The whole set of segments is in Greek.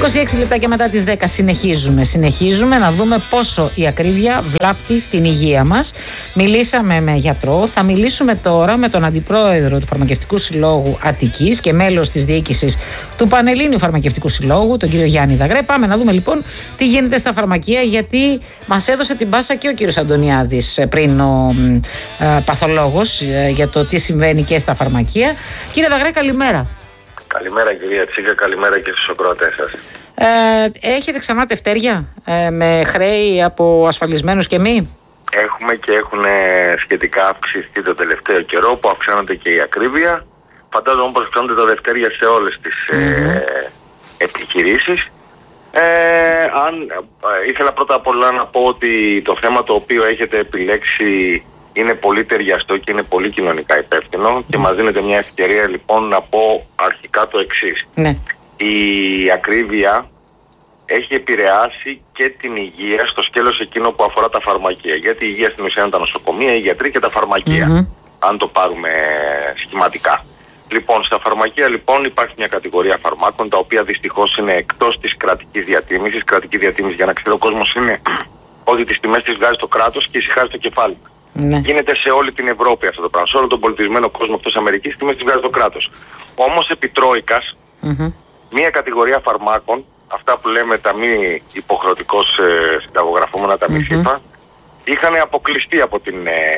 26 λεπτά και μετά τις 10 συνεχίζουμε να δούμε πόσο η ακρίβεια βλάπτει την υγεία μας. Μιλήσαμε με γιατρό, θα μιλήσουμε τώρα με τον Αντιπρόεδρο του Φαρμακευτικού Συλλόγου Αττικής και μέλος της διοίκησης του Πανελλήνιου Φαρμακευτικού Συλλόγου, τον κύριο Γιάννη Δαγρέ. Πάμε να δούμε λοιπόν τι γίνεται στα φαρμακεία, γιατί μας έδωσε την πάσα και ο κύριος Αντωνιάδης πριν, ο παθολόγος, για το τι συμβαίνει και στα φαρμακεία. Κύριε Δαγρέ, καλημέρα. Καλημέρα κυρία Τσίκα, καλημέρα και στους ακροατές σας. Έχετε ξανά τευτέρια με χρέη από ασφαλισμένους και μη? Έχουμε και έχουν σχετικά αυξηθεί το τελευταίο καιρό, που αυξάνονται και η ακρίβεια. Φαντάζομαι πως αυξάνονται τα δευτέρια σε όλες τις επιχειρήσεις. Ήθελα πρώτα απ' όλα να πω ότι το θέμα το οποίο έχετε επιλέξει είναι πολύ ταιριαστό και είναι πολύ κοινωνικά υπεύθυνο και μας δίνεται μια ευκαιρία λοιπόν να πω αρχικά το εξής. Ναι. Η ακρίβεια έχει επηρεάσει και την υγεία στο σκέλος εκείνο που αφορά τα φαρμακεία. Γιατί η υγεία στην ουσία είναι τα νοσοκομεία, οι γιατροί και τα φαρμακεία, αν το πάρουμε σχηματικά. Λοιπόν, στα φαρμακεία λοιπόν υπάρχει μια κατηγορία φαρμάκων τα οποία δυστυχώς είναι εκτός της κρατικής διατίμησης. Κρατική διατίμηση, για να ξέρει ο κόσμος, είναι ότι τις τιμές τις βγάζει το κράτος και ησυχάζει το κεφάλι. Ναι. Γίνεται σε όλη την Ευρώπη αυτό το πράγμα. Σε όλο τον πολιτισμένο κόσμο εκτός Αμερικής, τις τιμές τις βγάζει το κράτος. Όμως επί τρόικας, μια κατηγορία φαρμάκων, αυτά που λέμε τα μη υποχρεωτικώς συνταγογραφούμενα, τα μη ΣΥΠΑ, είχαν αποκλειστεί από την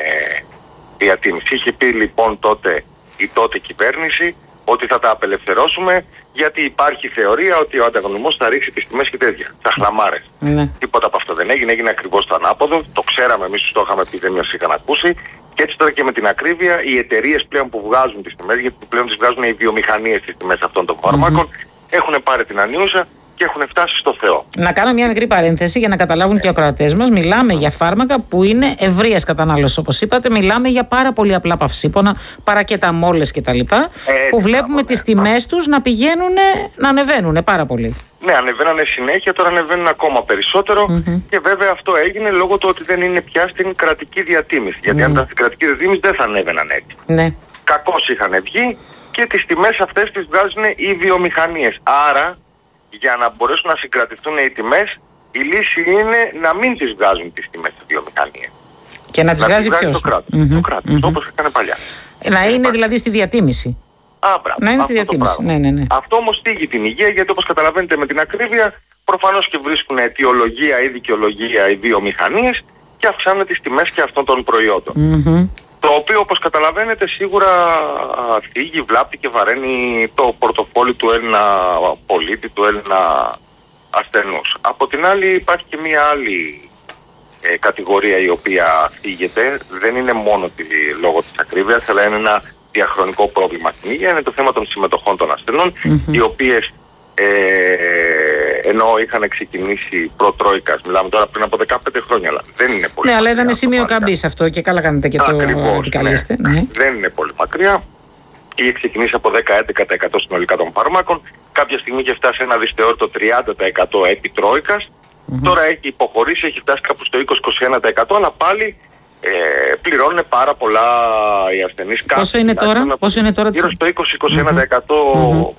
διατίμηση. Είχε πει λοιπόν τότε η τότε κυβέρνηση ότι θα τα απελευθερώσουμε, γιατί υπάρχει θεωρία ότι ο ανταγωνισμός θα ρίξει τις τιμές και τέτοια. Τα χλαμάρες. Τίποτα από αυτό δεν έγινε, έγινε ακριβώς το ανάποδο. Το ξέραμε εμείς, το είχαμε πει, δεν μας είχαν ακούσει. Και έτσι τώρα και με την ακρίβεια, οι εταιρείες πλέον που βγάζουν τις τιμές, γιατί πλέον τις βγάζουν οι βιομηχανίες τις τιμές αυτών των φαρμάκων, έχουν πάρει την ανίουσα και έχουν φτάσει στο Θεό. Να κάνω μια μικρή παρένθεση για να καταλάβουν και οι ακροατές μας. Μιλάμε για φάρμακα που είναι ευρείας κατανάλωσης, όπως είπατε. Μιλάμε για πάρα πολύ απλά παυσίπονα, παρακεταμόλες κτλ. Που βλέπουμε τις τιμές τους να πηγαίνουν, να ανεβαίνουν πάρα πολύ. Ναι, ανεβαίνανε συνέχεια, τώρα ανεβαίνουν ακόμα περισσότερο. Και βέβαια αυτό έγινε λόγω του ότι δεν είναι πια στην κρατική διατίμηση. Γιατί αν ήταν στην κρατική διατίμηση δεν θα ανέβαιναν έτσι. Ναι. Κακώς είχαν βγει και τις τιμές αυτές τις βγάζουν οι βιομηχανίες. Άρα, για να μπορέσουν να συγκρατηθούν οι τιμές, η λύση είναι να μην τις βγάζουν τις τιμές της βιομηχανίας. Και να τις βγάζει ποιος? Το κράτος. Το κράτος, όπως έκανε παλιά. Να είναι δηλαδή στη διατίμηση. Να είναι στη διατίμηση. Ναι. Αυτό όμως θίγει την υγεία, γιατί όπως καταλαβαίνετε με την ακρίβεια, προφανώς και βρίσκουν αιτιολογία ή δικαιολογία οι βιομηχανίες και αυξάνουν τις τιμές και αυτών των προϊόντων. Το οποίο, όπως καταλαβαίνετε, σίγουρα θίγει, βλάπτει και βαραίνει το πορτοφόλι του Έλληνα πολίτη, του Έλληνα ασθενούς. Από την άλλη υπάρχει και μία άλλη κατηγορία η οποία θίγεται. Δεν είναι μόνο λόγω της ακρίβειας, αλλά είναι ένα διαχρονικό πρόβλημα στην υγεία. Είναι το θέμα των συμμετοχών των ασθενών, οι οποίες ενώ είχαν ξεκινήσει προ-τρόικας, μιλάμε τώρα πριν από 15 χρόνια, αλλά δεν είναι πολύ μακριά. Ναι, αλλά ήταν σημείο καμπής αυτό και καλά κάνετε και το επικαλείστε. Ναι. Δεν είναι πολύ μακριά. Είχε ξεκινήσει από 10-11% συνολικά των φαρμάκων. Κάποια στιγμή είχε φτάσει ένα δυσθεώρητο 30% επί τρόικας. Τώρα έχει υποχωρήσει, έχει φτάσει κάπου στο 20-21%, αλλά πάλι πληρώνουν πάρα πολλά οι ασθενείς. Πόσο είναι τώρα? Γύρω στο 20-21%.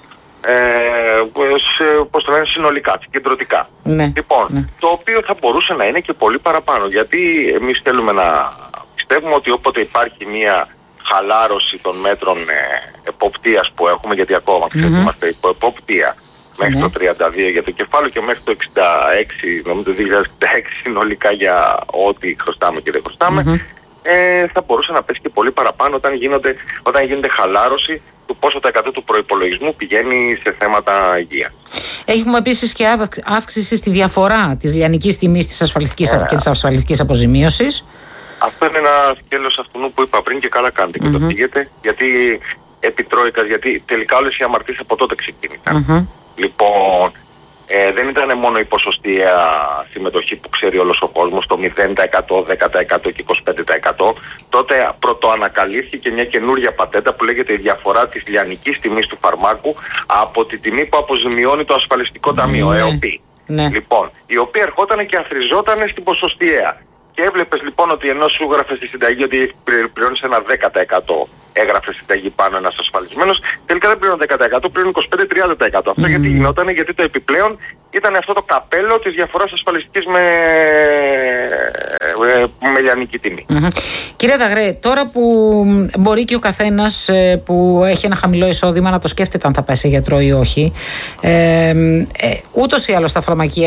Πώς το λένε, συνολικά, συγκεντρωτικά. Λοιπόν, το οποίο θα μπορούσε να είναι και πολύ παραπάνω, γιατί εμείς θέλουμε να πιστεύουμε ότι όποτε υπάρχει μια χαλάρωση των μέτρων εποπτείας που έχουμε, γιατί ακόμα είμαστε υπό εποπτεία μέχρι το 32 για το κεφάλαιο και μέχρι το 66, νομίζω το 2066 συνολικά για ό,τι χρωστάμε και δεν χρωστάμε, θα μπορούσε να πέσει και πολύ παραπάνω όταν γίνεται χαλάρωση του πόσο τα 100 του προϋπολογισμού πηγαίνει σε θέματα υγεία. Έχουμε επίσης και αύξηση στη διαφορά της λιανικής τιμής της ασφαλιστικής και της ασφαλιστικής αποζημίωσης. Αυτό είναι ένα σκέλος αυτού που είπα πριν και καλά κάνετε και το φύγετε, γιατί επί τρόικας, γιατί τελικά όλες οι αμαρτίες από τότε ξεκίνησαν. Λοιπόν, δεν ήταν μόνο η ποσοστιαία συμμετοχή που ξέρει όλος ο κόσμος, το 0%, 10% και 25%. Τότε πρωτοανακαλύφθηκε μια καινούργια πατέντα που λέγεται η διαφορά της λιανικής τιμής του φαρμάκου από τη τιμή που αποζημιώνει το ασφαλιστικό ταμείο, ΕΟΠΗ. Λοιπόν, η οποία ερχόταν και αθροιζόταν στην ποσοστιαία. Και έβλεπες λοιπόν ότι ενώ σου έγραφε στη συνταγή ότι πληρώνεις ένα 10% έγραφε συνταγή πάνω ένας ασφαλισμένος. Τελικά δεν πλήρωνε 10%, πλήρωνε 25-30%. Αυτό γιατί γινόταν, γιατί το επιπλέον ήταν αυτό το καπέλο της διαφοράς ασφαλιστικής με λιανική τιμή. Κύριε Δαγρέ, τώρα που μπορεί και ο καθένας που έχει ένα χαμηλό εισόδημα να το σκέφτεται αν θα πάει σε γιατρό ή όχι, ούτως ή άλλως τα φαρμακεία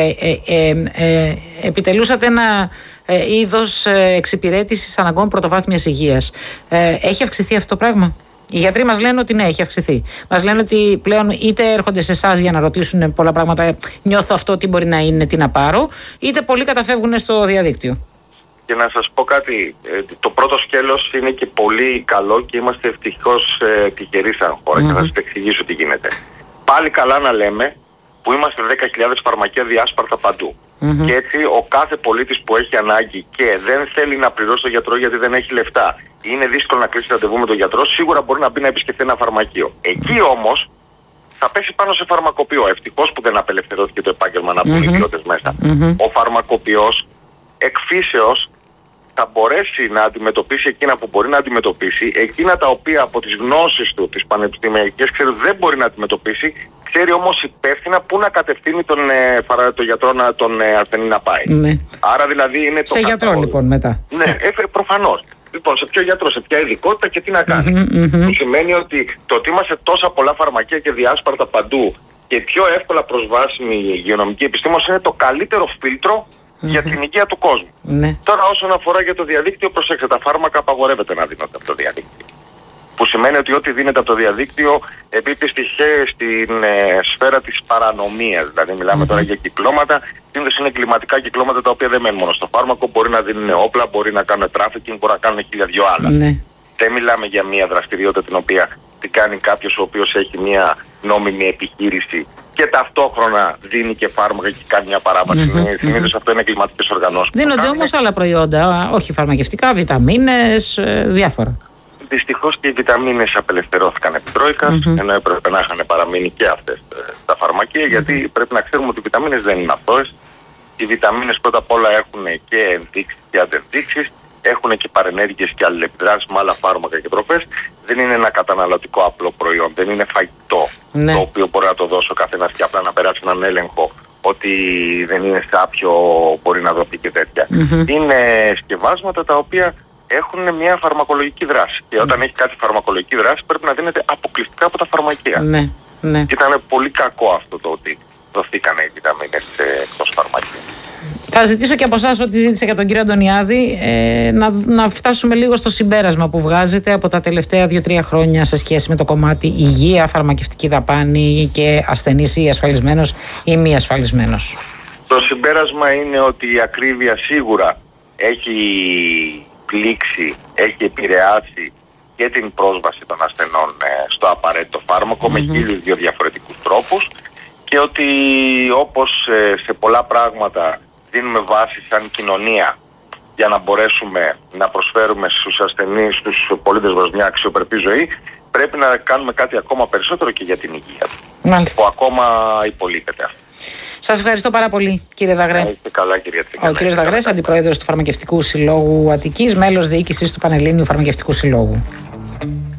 επιτελούσατε ένα είδος εξυπηρέτησης αναγκών πρωτοβάθμιας υγείας. Έχει αυξηθεί αυτό το πράγμα? Οι γιατροί μας λένε ότι ναι, έχει αυξηθεί. Μας λένε ότι πλέον είτε έρχονται σε εσάς για να ρωτήσουν πολλά πράγματα, νιώθω αυτό τι μπορεί να είναι, τι να πάρω, είτε πολλοί καταφεύγουν στο διαδίκτυο. Και να σας πω κάτι, το πρώτο σκέλος είναι και πολύ καλό και είμαστε ευτυχώς τυχεροί σαν χώρα και θα σας εξηγήσω τι γίνεται. Πάλι καλά να λέμε που είμαστε 10.000 φαρμακεία διάσπαρτα παντού. Και έτσι ο κάθε πολίτης που έχει ανάγκη και δεν θέλει να πληρώσει τον γιατρό γιατί δεν έχει λεφτά, είναι δύσκολο να κλείσει ραντεβού με τον γιατρό, σίγουρα μπορεί να μπει να επισκεφθεί ένα φαρμακείο. Εκεί όμως θα πέσει πάνω σε φαρμακοποιό. Ευτυχώς που δεν απελευθερώθηκε το επάγγελμα να μπουν οι ιδιώτες μέσα. Ο φαρμακοποιός εκφύσεως θα μπορέσει να αντιμετωπίσει εκείνα που μπορεί να αντιμετωπίσει, εκείνα τα οποία από τις γνώσεις του, τις πανεπιστημιακές, ξέρει δεν μπορεί να αντιμετωπίσει, ξέρει όμως υπεύθυνα πού να κατευθύνει τον γιατρό, τον ασθενή να πάει. Ναι. Άρα δηλαδή είναι το σε γιατρό λοιπόν μετά. Ναι, προφανώς. Λοιπόν, σε ποιο γιατρό, σε ποια ειδικότητα και τι να κάνει. Που σημαίνει ότι το ότι είμαστε τόσα πολλά φαρμακεία και διάσπαρτα παντού και πιο εύκολα προσβάσιμη η υγειονομική επιστήμος είναι το καλύτερο φίλτρο για την υγεία του κόσμου. Ναι. Τώρα όσον αφορά για το διαδίκτυο, προσέξτε, τα φάρμακα απαγορεύεται να δίνονται από το διαδίκτυο. Που σημαίνει ότι ό,τι δίνεται από το διαδίκτυο επίπτει στην σφαίρα της παρανομίας. Δηλαδή μιλάμε τώρα για κυκλώματα, συνήθως είναι κλιματικά κυκλώματα τα οποία δεν μένουν μόνο στο φάρμακο, μπορεί να δίνουν όπλα, μπορεί να κάνουν τράφικινγκ, μπορεί να κάνουν 1002 άλλα. Ναι. Δεν μιλάμε για μια δραστηριότητα την οποία την κάνει κάποιος ο οποίος έχει μια νόμιμη επιχείρηση και ταυτόχρονα δίνει και φάρμακα και κάνει μια παράβαση. Συνήθως αυτό είναι εγκληματικές οργανώσεις. Δίνονται όμως άλλα προϊόντα, όχι φαρμακευτικά, βιταμίνες, διάφορα. Δυστυχώς και οι βιταμίνες απελευθερώθηκαν επί Τρόικας, ενώ έπρεπε να είχαν παραμείνει και αυτές στα φαρμακεία, γιατί πρέπει να ξέρουμε ότι οι βιταμίνες δεν είναι αθώες. Οι βιταμίνες πρώτα απ' όλα έχουν και ενδείξεις και αντενδείξεις, έχουν και παρενέργειες και αλληλεπιδράσεις με άλλα φάρμακα και τροφές. Δεν είναι ένα καταναλωτικό απλό προϊόν, δεν είναι φαγητό το οποίο μπορεί να το δώσει ο καθένας και απλά να περάσει έναν έλεγχο ότι δεν είναι σάπιο, μπορεί να δοθεί και τέτοια. Είναι σκευάσματα τα οποία έχουν μια φαρμακολογική δράση. Και όταν έχει κάτι φαρμακολογική δράση πρέπει να δίνεται αποκλειστικά από τα φαρμακεία. Ήταν πολύ κακό αυτό το ότι δοθήκανε οι βιταμίνες εκτός φαρμακεία. Θα ζητήσω και από εσάς ό,τι ζήτησα για τον κύριο Αντωνιάδη να φτάσουμε λίγο στο συμπέρασμα που βγάζετε από τα τελευταία 2-3 χρόνια σε σχέση με το κομμάτι υγεία, φαρμακευτική δαπάνη και ασθενής ή ασφαλισμένος ή μη ασφαλισμένος. Το συμπέρασμα είναι ότι η ακρίβεια σίγουρα έχει πλήξει, έχει επηρεάσει και την πρόσβαση των ασθενών στο απαραίτητο φάρμακο με 1002 διαφορετικούς τρόπους και ότι όπως σε πολλά πράγματα δίνουμε βάση σαν κοινωνία για να μπορέσουμε να προσφέρουμε στους ασθενείς, στους πολίτες μας μια αξιοπρεπή ζωή, πρέπει να κάνουμε κάτι ακόμα περισσότερο και για την υγεία του, που ακόμα υπολείπεται αυτό. Σας ευχαριστώ πάρα πολύ, κύριε Δαγρέ. Είστε καλά, κυρία Τσίκα. Ο κύριος Δαγρές, αντιπρόεδρος του Φαρμακευτικού Συλλόγου Αττικής, μέλος διοίκησης του Πανελλήνιου Φαρμακευτικού Συλλόγου.